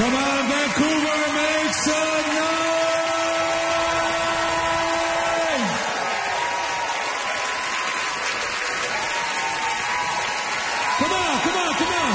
Come on, Vancouver, make some noise! Come on, come on, come on!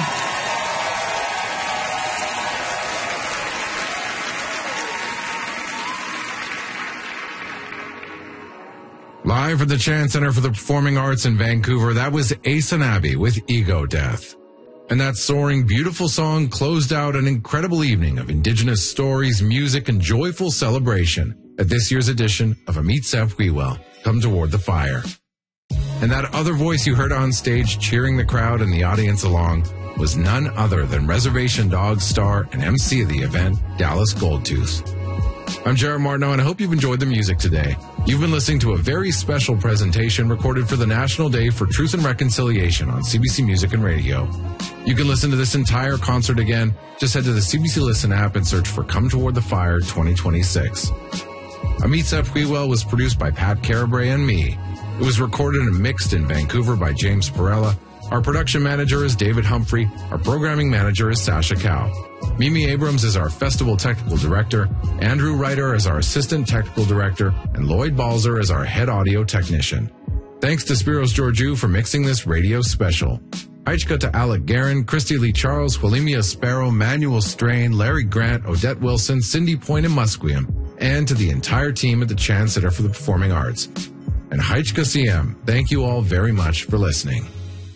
Live from the Chan Center for the Performing Arts in Vancouver, that was Ace and Abby with Ego Death. And that soaring, beautiful song closed out an incredible evening of Indigenous stories, music, and joyful celebration at this year's edition of Amit Sev Huiwel, Come Toward the Fire. And that other voice you heard on stage cheering the crowd and the audience along was none other than Reservation Dogs star and MC of the event, Dallas Goldtooth. I'm Jared Martineau, and I hope you've enjoyed the music today. You've been listening to a very special presentation recorded for the National Day for Truth and Reconciliation on CBC Music and Radio. You can listen to this entire concert again. Just head to the CBC Listen app and search for Come Toward the Fire 2026. Amit Sev Huiwel was produced by Pat Carabray and me. It was recorded and mixed in Vancouver by James Perella. Our production manager is David Humphrey. Our programming manager is Sasha Cow. Mimi Abrams is our festival technical director. Andrew Ryder is our assistant technical director. And Lloyd Balzer is our head audio technician. Thanks to Spiros Georgiou for mixing this radio special. Haichka to Alec Guerin, Christy Lee Charles, Willemia Sparrow, Manuel Strain, Larry Grant, Odette Wilson, Cindy Point and Musqueam, and to the entire team at the Chan Center for the Performing Arts. And Haichka CM, thank you all very much for listening.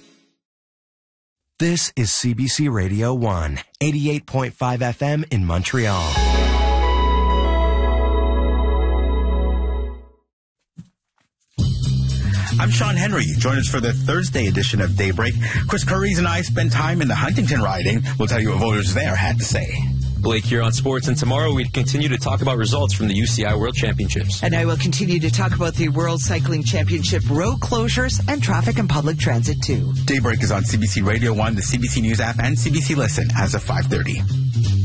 This is CBC Radio 1, 88.5 FM in Montreal. I'm Sean Henry. Join us for the Thursday edition of Daybreak. Chris Curries and I spent time in the Huntington riding. We'll tell you what voters there had to say. Blake here on sports, and tomorrow we continue to talk about results from the UCI World Championships. And I will continue to talk about the World Cycling Championship road closures and traffic and public transit too. Daybreak is on CBC Radio 1, the CBC News app, and CBC Listen as of 5:30.